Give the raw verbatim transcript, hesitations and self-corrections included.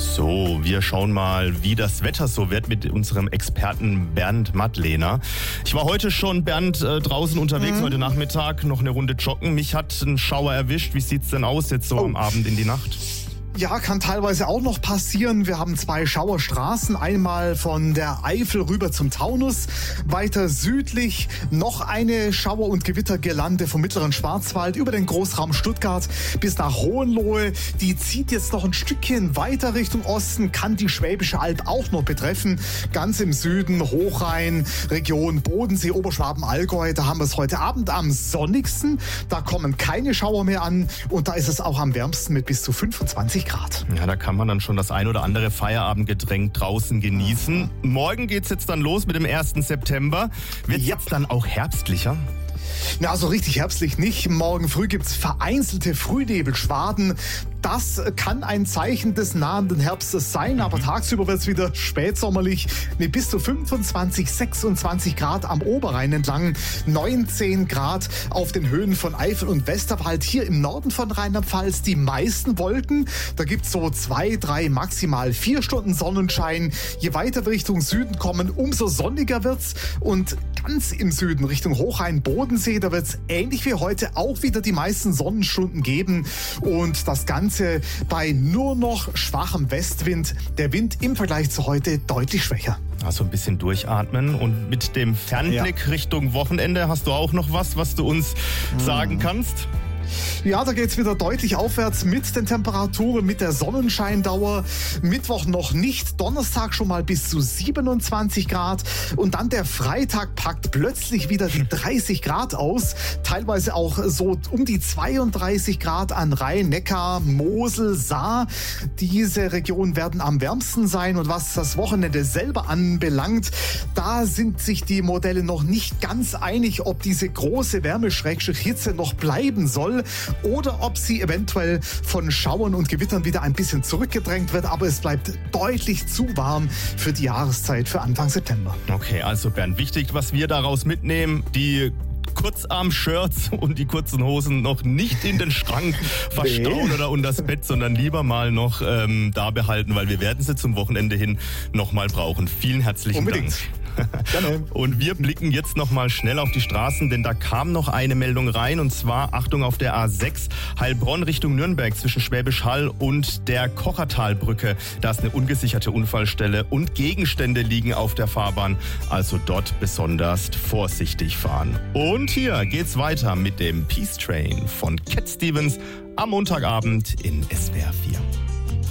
So, wir schauen mal, wie das Wetter so wird mit unserem Experten Bernd Madlener. Ich war heute schon, Bernd, äh, draußen unterwegs, mhm. heute Nachmittag, noch eine Runde joggen. Mich hat ein Schauer erwischt. Wie sieht's denn aus jetzt so oh. am Abend in die Nacht? Ja, kann teilweise auch noch passieren. Wir haben zwei Schauerstraßen. Einmal von der Eifel rüber zum Taunus. Weiter südlich noch eine Schauer- und Gewittergelande vom mittleren Schwarzwald über den Großraum Stuttgart bis nach Hohenlohe. Die zieht jetzt noch ein Stückchen weiter Richtung Osten, kann die Schwäbische Alb auch noch betreffen. Ganz im Süden, Hochrhein, Region Bodensee, Oberschwaben, Allgäu. Da haben wir es heute Abend am sonnigsten. Da kommen keine Schauer mehr an. Und da ist es auch am wärmsten mit bis zu fünfundzwanzig Grad. Ja, da kann man dann schon das ein oder andere Feierabendgetränk draußen genießen. Morgen geht's jetzt dann los mit dem ersten September. Wird es Ja. jetzt dann auch herbstlicher? Na, so richtig herbstlich nicht. Morgen früh gibt's vereinzelte Frühnebelschwaden. Das kann ein Zeichen des nahenden Herbstes sein, aber tagsüber wird's wieder spätsommerlich mit bis zu fünfundzwanzig, sechsundzwanzig Grad am Oberrhein entlang, neunzehn Grad auf den Höhen von Eifel und Westerwald. Hier im Norden von Rheinland-Pfalz die meisten Wolken. Da gibt's so zwei, drei, maximal vier Stunden Sonnenschein. Je weiter wir Richtung Süden kommen, umso sonniger wird's. Und ganz im Süden Richtung Hochrhein-Bodensee, da wird's ähnlich wie heute auch wieder die meisten Sonnenstunden geben. Und das Ganze bei nur noch schwachem Westwind. Der Wind im Vergleich zu heute deutlich schwächer. Also ein bisschen durchatmen. Und mit dem Fernblick ja. Richtung Wochenende hast du auch noch was, was du uns mhm. sagen kannst? Ja, da geht's wieder deutlich aufwärts mit den Temperaturen, mit der Sonnenscheindauer. Mittwoch noch nicht, Donnerstag schon mal bis zu siebenundzwanzig Grad. Und dann der Freitag packt plötzlich wieder die dreißig Grad aus. Teilweise auch so um die zweiunddreißig Grad an Rhein, Neckar, Mosel, Saar. Diese Regionen werden am wärmsten sein. Und was das Wochenende selber anbelangt, da sind sich die Modelle noch nicht ganz einig, ob diese große Wärme-Hitze noch bleiben soll oder ob sie eventuell von Schauern und Gewittern wieder ein bisschen zurückgedrängt wird. Aber es bleibt deutlich zu warm für die Jahreszeit für Anfang September. Okay, also Bernd, wichtig, was wir daraus mitnehmen, die Kurzarm-Shirts und die kurzen Hosen noch nicht in den Schrank verstauen nee. oder unter das Bett, sondern lieber mal noch ähm, da behalten, weil wir werden sie zum Wochenende hin noch mal brauchen. Vielen herzlichen Unbedingt. Dank. Gerne. Und wir blicken jetzt noch mal schnell auf die Straßen, denn da kam noch eine Meldung rein, und zwar, Achtung, auf der A sechs Heilbronn Richtung Nürnberg zwischen Schwäbisch Hall und der Kochertalbrücke. Da ist eine ungesicherte Unfallstelle und Gegenstände liegen auf der Fahrbahn, also dort besonders vorsichtig fahren. Und hier geht's weiter mit dem Peace Train von Cat Stevens am Montagabend in S W R vier.